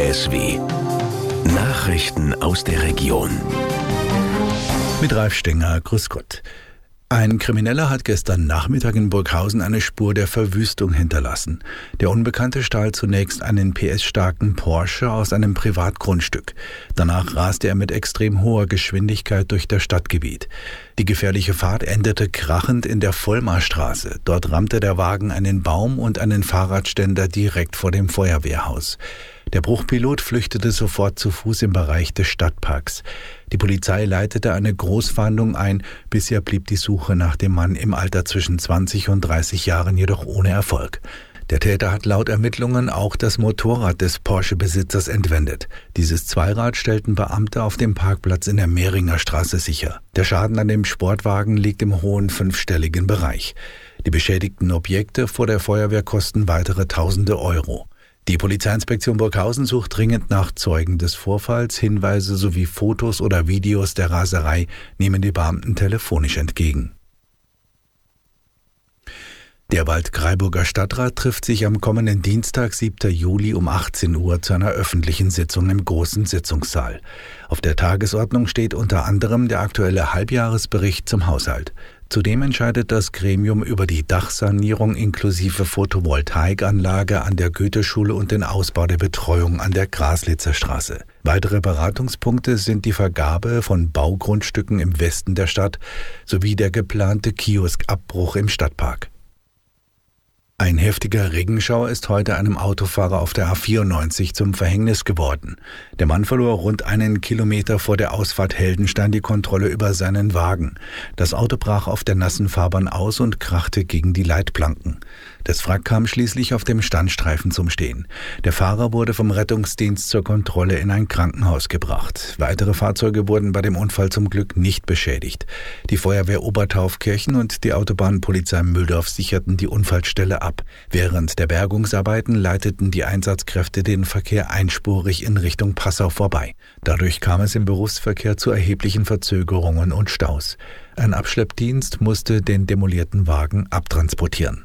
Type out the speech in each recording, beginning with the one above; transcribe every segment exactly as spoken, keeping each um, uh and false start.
S W. Nachrichten aus der Region. Mit Ralf Stenger, grüß Gott. Ein Krimineller hat gestern Nachmittag in Burghausen eine Spur der Verwüstung hinterlassen. Der Unbekannte stahl zunächst einen P S-starken Porsche aus einem Privatgrundstück. Danach raste er mit extrem hoher Geschwindigkeit durch das Stadtgebiet. Die gefährliche Fahrt endete krachend in der Vollmarstraße. Dort rammte der Wagen einen Baum und einen Fahrradständer direkt vor dem Feuerwehrhaus. Der Bruchpilot flüchtete sofort zu Fuß im Bereich des Stadtparks. Die Polizei leitete eine Großfahndung ein. Bisher blieb die Suche nach dem Mann im Alter zwischen zwanzig und dreißig Jahren jedoch ohne Erfolg. Der Täter hat laut Ermittlungen auch das Motorrad des Porsche-Besitzers entwendet. Dieses Zweirad stellten Beamte auf dem Parkplatz in der Mehringer Straße sicher. Der Schaden an dem Sportwagen liegt im hohen fünfstelligen Bereich. Die beschädigten Objekte vor der Feuerwehr kosten weitere Tausende Euro. Die Polizeiinspektion Burghausen sucht dringend nach Zeugen des Vorfalls. Hinweise sowie Fotos oder Videos der Raserei nehmen die Beamten telefonisch entgegen. Der Waldkraiburger Stadtrat trifft sich am kommenden Dienstag, siebten Juli um achtzehn Uhr zu einer öffentlichen Sitzung im großen Sitzungssaal. Auf der Tagesordnung steht unter anderem der aktuelle Halbjahresbericht zum Haushalt. Zudem entscheidet das Gremium über die Dachsanierung inklusive Photovoltaikanlage an der Goetheschule und den Ausbau der Betreuung an der Graslitzer Straße. Weitere Beratungspunkte sind die Vergabe von Baugrundstücken im Westen der Stadt sowie der geplante Kioskabbruch im Stadtpark. Ein heftiger Regenschauer ist heute einem Autofahrer auf der A vierundneunzig zum Verhängnis geworden. Der Mann verlor rund einen Kilometer vor der Ausfahrt Heldenstein die Kontrolle über seinen Wagen. Das Auto brach auf der nassen Fahrbahn aus und krachte gegen die Leitplanken. Das Wrack kam schließlich auf dem Standstreifen zum Stehen. Der Fahrer wurde vom Rettungsdienst zur Kontrolle in ein Krankenhaus gebracht. Weitere Fahrzeuge wurden bei dem Unfall zum Glück nicht beschädigt. Die Feuerwehr Obertaufkirchen und die Autobahnpolizei Mühldorf sicherten die Unfallstelle ab. Während der Bergungsarbeiten leiteten die Einsatzkräfte den Verkehr einspurig in Richtung Passau vorbei. Dadurch kam es im Berufsverkehr zu erheblichen Verzögerungen und Staus. Ein Abschleppdienst musste den demolierten Wagen abtransportieren.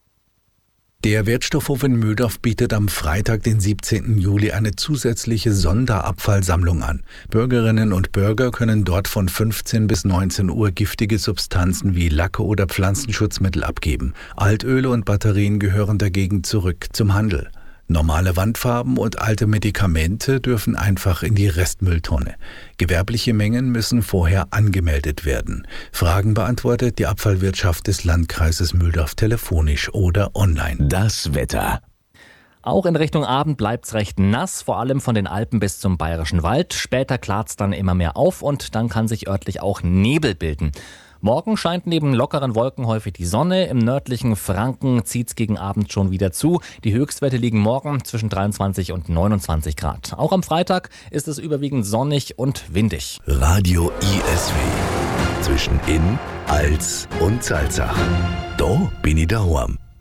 Der Wertstoffhof in Mühldorf bietet am Freitag, den siebzehnten Juli, eine zusätzliche Sonderabfallsammlung an. Bürgerinnen und Bürger können dort von fünfzehn bis neunzehn Uhr giftige Substanzen wie Lacke oder Pflanzenschutzmittel abgeben. Altöle und Batterien gehören dagegen zurück zum Handel. Normale Wandfarben und alte Medikamente dürfen einfach in die Restmülltonne. Gewerbliche Mengen müssen vorher angemeldet werden. Fragen beantwortet die Abfallwirtschaft des Landkreises Mühldorf telefonisch oder online. Das Wetter. Auch in Richtung Abend bleibt's recht nass, vor allem von den Alpen bis zum Bayerischen Wald. Später klart's dann immer mehr auf und dann kann sich örtlich auch Nebel bilden. Morgen scheint neben lockeren Wolken häufig die Sonne. Im nördlichen Franken zieht's gegen Abend schon wieder zu. Die Höchstwerte liegen morgen zwischen dreiundzwanzig und neunundzwanzig Grad. Auch am Freitag ist es überwiegend sonnig und windig. Radio I S W. Zwischen Inn, Als und Salzach. Da bin ich daheim.